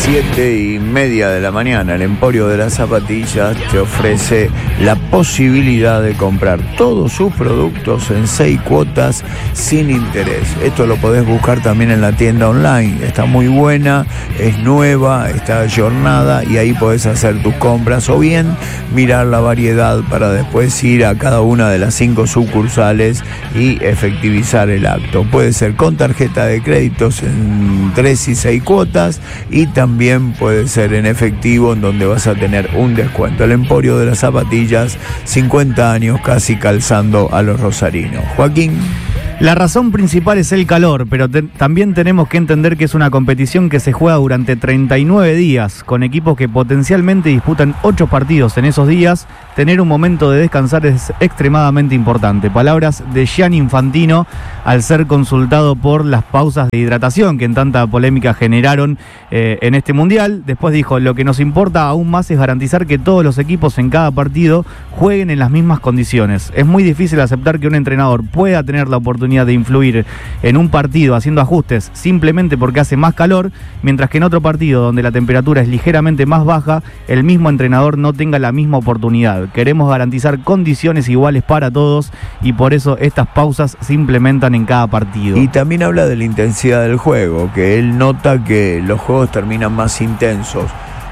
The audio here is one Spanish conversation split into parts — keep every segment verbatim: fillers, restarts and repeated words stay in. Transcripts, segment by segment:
siete y media de la mañana, el Emporio de las Zapatillas te ofrece la posibilidad de comprar todos sus productos en seis cuotas sin interés. Esto lo podés buscar también en la tienda online. Está muy buena, es nueva, está ayornada y ahí podés hacer tus compras o bien mirar la variedad para después ir a cada una de las cinco sucursales y efectivizar el acto. Puede ser con tarjeta de créditos en tres y seis cuotas y también puede ser en efectivo, en donde vas a tener un descuento. El Emporio de las Zapatillas, cincuenta años casi calzando a los rosarinos. Joaquín. La razón principal es el calor, pero te- también tenemos que entender que es una competición que se juega durante treinta y nueve días, con equipos que potencialmente disputan ocho partidos en esos días. Tener un momento de descansar es extremadamente importante. Palabras de Gianni Infantino al ser consultado por las pausas de hidratación que en tanta polémica generaron eh, en este mundial. Después dijo: lo que nos importa aún más es garantizar que todos los equipos en cada partido jueguen en las mismas condiciones. Es muy difícil aceptar que un entrenador pueda tener la oportunidad de influir en un partido haciendo ajustes simplemente porque hace más calor, mientras que en otro partido donde la temperatura es ligeramente más baja, el mismo entrenador no tenga la misma oportunidad. Queremos garantizar condiciones iguales para todos y por eso estas pausas se implementan en cada partido. Y también habla de la intensidad del juego, que él nota que los juegos terminan más intensos.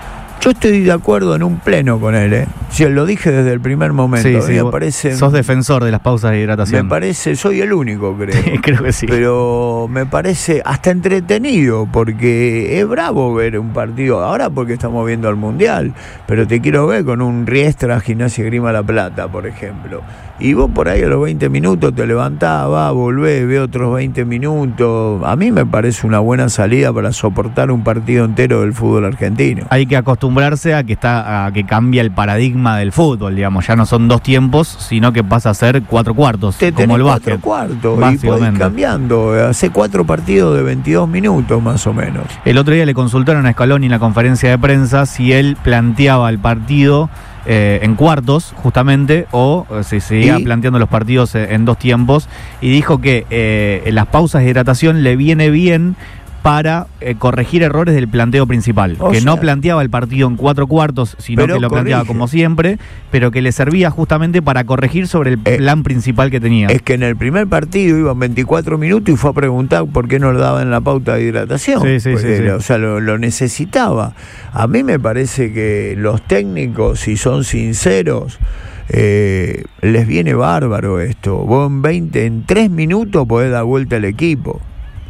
Yo estoy de acuerdo en un pleno con él, ¿eh? Sí, lo dije desde el primer momento. Sí, A mí sí, me parece, sos defensor de las pausas de hidratación. Me parece, soy el único, creo. Sí, creo que sí. Pero me parece hasta entretenido, porque es bravo ver un partido. Ahora porque estamos viendo al Mundial, pero te quiero ver con un Riestra, Gimnasia y Grima La Plata, por ejemplo. Y vos por ahí a los veinte minutos te levantás, vas, volvés, ve otros veinte minutos. A mí me parece una buena salida para soportar un partido entero del fútbol argentino. Hay que acostumbrarse a que está a que cambia el paradigma del fútbol, digamos. Ya no son dos tiempos, sino que pasa a ser cuatro cuartos, Te como el básquet. Cuatro cuartos y podés ir cambiando. Hace cuatro partidos de veintidós minutos más o menos. El otro día le consultaron a Scaloni en la conferencia de prensa si él planteaba el partido Eh, en cuartos, justamente, o eh, se seguía ¿Y? planteando los partidos eh, en dos tiempos, y dijo que eh, las pausas de hidratación le viene bien para eh, corregir errores del planteo principal, O que sea, no planteaba el partido en cuatro cuartos, sino pero que lo planteaba corrige. como siempre, pero que le servía justamente para corregir sobre el Eh, plan principal que tenía. Es que en el primer partido iban veinticuatro minutos y fue a preguntar por qué no le daban la pauta de hidratación. Sí, sí, Porque, sí, sí. O sea, lo, lo necesitaba. A mí me parece que los técnicos, si son sinceros, eh, les viene bárbaro esto. Vos en veinte, en tres minutos podés dar vuelta al equipo.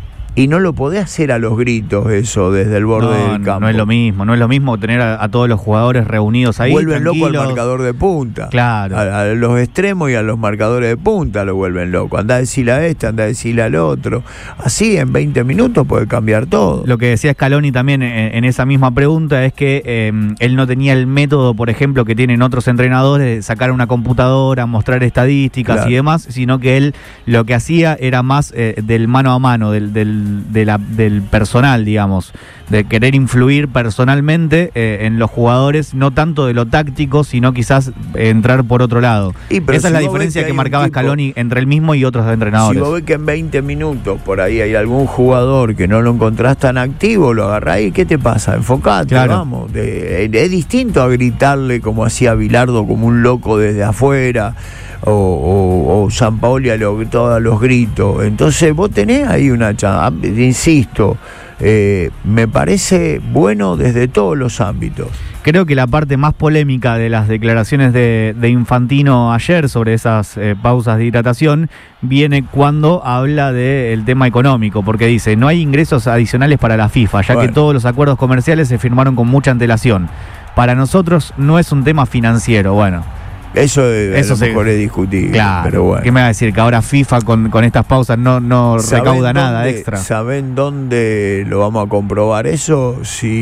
Y no lo podés hacer a los gritos eso desde el borde no, del campo. no es lo mismo, no es lo mismo tener a, a todos los jugadores reunidos ahí. Vuelven loco al tranquilos. marcador de punta. Claro. A, a los extremos y a los marcadores de punta lo vuelven loco. Andá a decirle a este, andá a decirle al otro. Así en veinte minutos puede cambiar todo. Lo que decía Scaloni también en, en esa misma pregunta es que eh, él no tenía el método, por ejemplo, que tienen otros entrenadores de sacar una computadora, mostrar estadísticas Claro. y demás, sino que él lo que hacía era más eh, del mano a mano, del, del, de la, del personal, digamos, de querer influir personalmente eh, en los jugadores, no tanto de lo táctico, sino quizás eh, entrar por otro lado. Y, pero Esa si es la vos diferencia ves que que hay marcaba un tipo- Scaloni entre él mismo y otros entrenadores. Si vos ves que en veinte minutos por ahí hay algún jugador que no lo encontrás tan activo, lo agarrás y ¿qué te pasa? Enfocate, Claro. vamos. De- es distinto a gritarle como hacía Bilardo, como un loco desde afuera, o, o, o Sampaoli a, lo, a los gritos. Entonces vos tenés ahí una chance, insisto, eh, me parece bueno desde todos los ámbitos. Creo que la parte más polémica de las declaraciones de, de Infantino ayer sobre esas eh, pausas de hidratación viene cuando habla del tema económico, porque dice: no hay ingresos adicionales para la FIFA, ya Bueno. que todos los acuerdos comerciales se firmaron con mucha antelación. Para nosotros no es un tema financiero. Bueno, Eso, de, Eso a lo se- mejor es discutible, claro. pero bueno. ¿Qué me va a decir? Que ahora FIFA con, con estas pausas no, no ¿Saben recauda nada dónde- extra. ¿Saben dónde lo vamos a comprobar eso?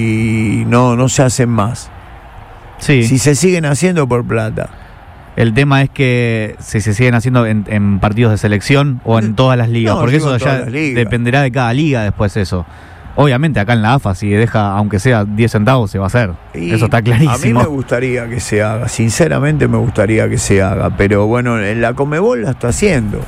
Si no, no se hacen más. Sí. Si se siguen haciendo por plata. El tema es que si se siguen haciendo en, en partidos de selección o en todas las ligas, No, porque digo eso en todas ya las ligas. dependerá de cada liga después eso. Obviamente acá en la A F A, si deja aunque sea diez centavos, se va a hacer. Y eso está clarísimo. A mí me gustaría que se haga, sinceramente me gustaría que se haga, pero bueno, en la Conmebol la está haciendo.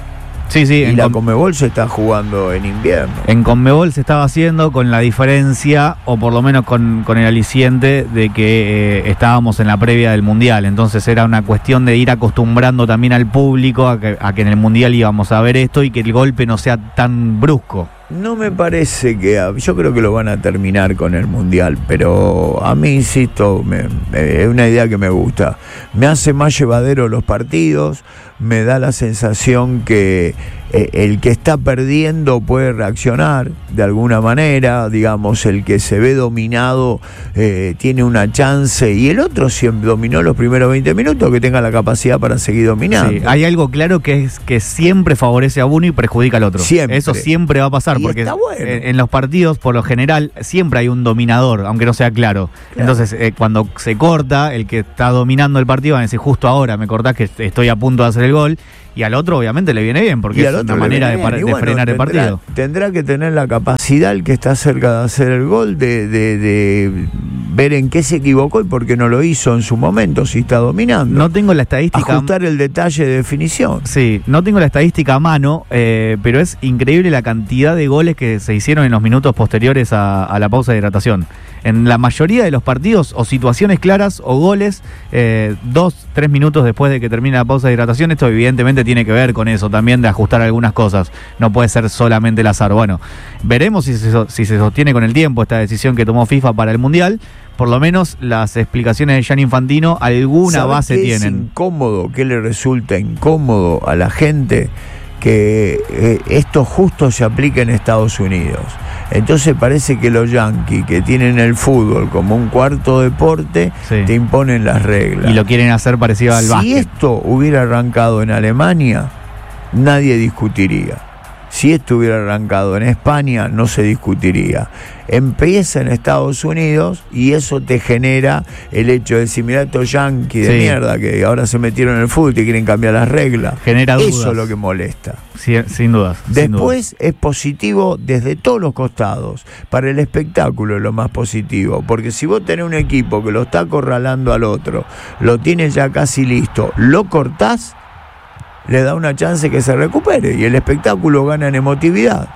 Sí, sí. Y la Conmebol se está jugando en invierno. En Conmebol se estaba haciendo con la diferencia, o por lo menos con, con el aliciente, de que eh, estábamos en la previa del Mundial. Entonces era una cuestión de ir acostumbrando también al público a que, a que en el Mundial íbamos a ver esto y que el golpe no sea tan brusco. No me parece que... Yo creo que lo van a terminar con el Mundial, pero a mí, insisto, me, me, es una idea que me gusta. Me hace más llevadero los partidos, me da la sensación que eh, el que está perdiendo puede reaccionar de alguna manera, digamos, el que se ve dominado eh, tiene una chance, y el otro, si dominó los primeros veinte minutos, que tenga la capacidad para seguir dominando. Sí, hay algo claro que es que siempre favorece a uno y perjudica al otro. Siempre. Eso siempre va a pasar, y porque está bueno. en, en los partidos, por lo general, siempre hay un dominador, aunque no sea claro. claro. Entonces, eh, cuando se corta, el que está dominando el partido va a decir, justo ahora me cortás que estoy a punto de hacer el gol, y al otro obviamente le viene bien, porque es una manera de, de bueno, frenar tendrá, el partido. Tendrá que tener la capacidad el que está cerca de hacer el gol, de, de, de ver en qué se equivocó y por qué no lo hizo en su momento, si está dominando. No tengo la estadística. Ajustar el detalle de definición. Sí, no tengo la estadística a mano, eh, pero es increíble la cantidad de goles que se hicieron en los minutos posteriores a, a la pausa de hidratación. En la mayoría de los partidos, o situaciones claras o goles, eh, dos, tres minutos después de que termine la pausa de hidratación. Esto evidentemente tiene que ver con eso también, de ajustar algunas cosas. No puede ser solamente el azar. Bueno, veremos si se, si se sostiene con el tiempo esta decisión que tomó FIFA para el Mundial. Por lo menos las explicaciones de Gianni Infantino alguna base qué tienen. Es incómodo, que le resulta incómodo a la gente que eh, esto justo se aplica en Estados Unidos. Entonces parece que los yanquis, que tienen el fútbol como un cuarto deporte, sí, te imponen las reglas. Y lo quieren hacer parecido al si básquet. Si esto hubiera arrancado en Alemania, nadie discutiría. Si esto hubiera arrancado en España, no se discutiría. Empieza en Estados Unidos y eso te genera el hecho de decir, mirá estos yanquis de sí. mierda que ahora se metieron en el fútbol y te quieren cambiar las reglas. Genera dudas. Eso es lo que molesta. Sí, sin dudas. Después sin dudas. Es positivo desde todos los costados. Para el espectáculo es lo más positivo. Porque si vos tenés un equipo que lo está acorralando al otro, lo tienes ya casi listo, lo cortás, le da una chance que se recupere y el espectáculo gana en emotividad.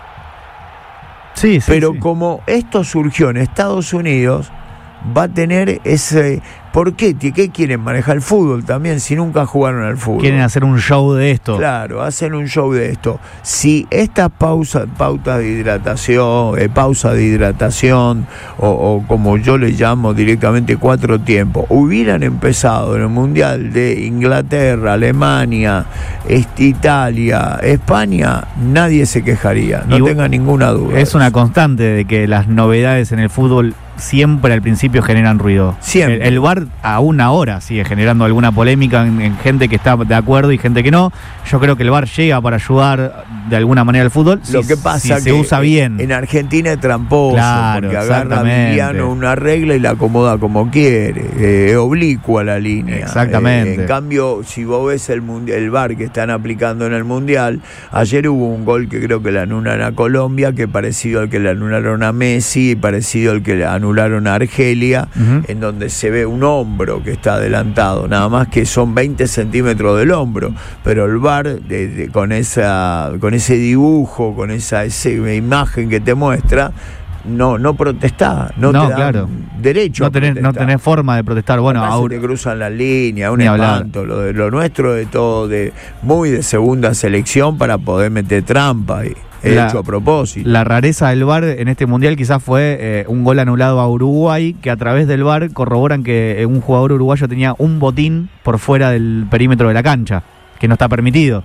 Sí, sí, Pero sí. como esto surgió en Estados Unidos, va a tener ese... ¿Por qué? ¿Qué quieren? Manejar el fútbol también, si nunca jugaron al fútbol. Quieren hacer un show de esto. Claro, hacen un show de esto. Si estas pausas, pautas de hidratación, eh, pausa de hidratación, o, o como yo le llamo directamente cuatro tiempos, hubieran empezado en el Mundial de Inglaterra, Alemania, este, Italia, España, nadie se quejaría, no y tenga ninguna duda. Es una constante de que las novedades en el fútbol siempre al principio generan ruido. Siempre. El, el V A R aún ahora sigue generando alguna polémica en, en gente que está de acuerdo y gente que no. Yo creo que el V A R llega para ayudar de alguna manera al fútbol. Lo si, que pasa si que se usa bien. En Argentina es tramposo, claro, porque agarra a Emiliano una regla y la acomoda como quiere. Eh, es oblicua la línea. Exactamente. Eh, en cambio, si vos ves el, mundial, el V A R que están aplicando en el Mundial, ayer hubo un gol que creo que le anulan a Colombia, que parecido al que le anularon a Messi, parecido al que le anularon a Argelia, uh-huh. en donde se ve un hombro que está adelantado, nada más que son veinte centímetros del hombro, pero el V A R de, de, con esa con ese dibujo, con esa, esa imagen que te muestra, no no protestás, no, no te dan claro. derecho no tenés, no tenés forma de protestar. Bueno, ahora te cruzan la línea, un espanto, lo, de, lo nuestro de todo, de muy de segunda selección para poder meter trampa y La, hecho a propósito. La rareza del V A R en este Mundial quizás fue eh, un gol anulado a Uruguay, que a través del V A R corroboran que eh, un jugador uruguayo tenía un botín por fuera del perímetro de la cancha, que no está permitido.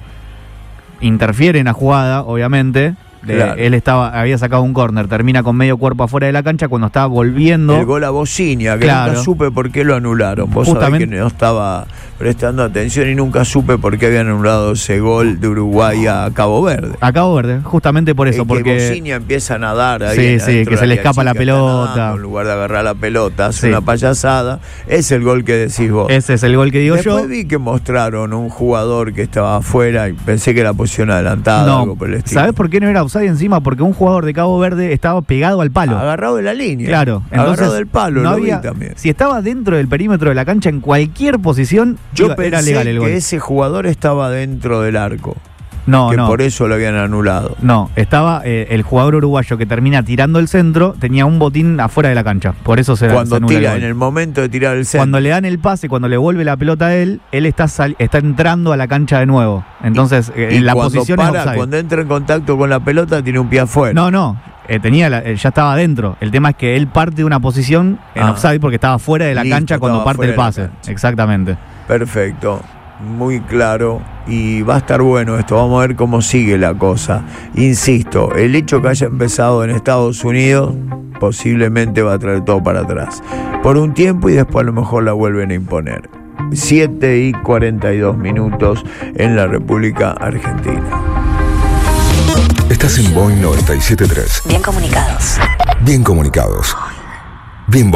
Interfiere en la jugada, obviamente. Claro. Él estaba, había sacado un córner, termina con medio cuerpo afuera de la cancha cuando estaba volviendo. El gol a Bocinia, que claro. nunca supe por qué lo anularon. Vos sabés que no estaba prestando atención y nunca supe por qué habían anulado ese gol de Uruguay a Cabo Verde. A Cabo Verde, justamente por eso. Es porque que Bocinia empieza a nadar ahí. Sí, sí, que se le escapa la pelota. Nadando, en lugar de agarrar la pelota, hace sí. una payasada. Es el gol que decís vos. Ese es el gol que digo Después yo. Después vi que mostraron un jugador que estaba afuera y pensé que era posición adelantada, no, algo por el estilo. ¿Sabés por qué no era offside encima? Porque un jugador de Cabo Verde estaba pegado al palo. Agarrado de la línea. Claro. Entonces, agarrado del palo, no lo había, vi también. Si estaba dentro del perímetro de la cancha en cualquier posición, yo iba, pensé era legal el gol. que ese jugador estaba dentro del arco. No, que no. por eso lo habían anulado. No, estaba eh, el jugador uruguayo que termina tirando el centro, tenía un botín afuera de la cancha. Por eso se Cuando se anula tira, el gol. en el momento de tirar el centro. Cuando le dan el pase, cuando le vuelve la pelota a él, él está sal- está entrando a la cancha de nuevo. Entonces, eh, y en la cuando posición para, es offside. cuando entra en contacto con la pelota, tiene un pie afuera. No, no, eh, tenía la- eh, ya estaba adentro. El tema es que él parte de una posición en Ah. offside porque estaba fuera de la Listo, cancha cuando estaba parte el fuera de la pase. cancha. Exactamente. Perfecto, muy claro, y va a estar bueno esto, vamos a ver cómo sigue la cosa. Insisto, el hecho que haya empezado en Estados Unidos posiblemente va a traer todo para atrás por un tiempo y después a lo mejor la vuelven a imponer. siete y cuarenta y dos minutos en la República Argentina. Estás en Boeing noventa y siete punto tres. Bien comunicados. Bien comunicados. Bien Boeing.